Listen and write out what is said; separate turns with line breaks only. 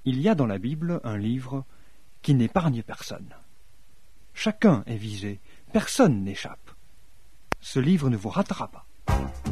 Il y a dans la Bible un livre qui n'épargne personne. Chacun est visé, personne n'échappe. Ce livre ne vous ratera pas.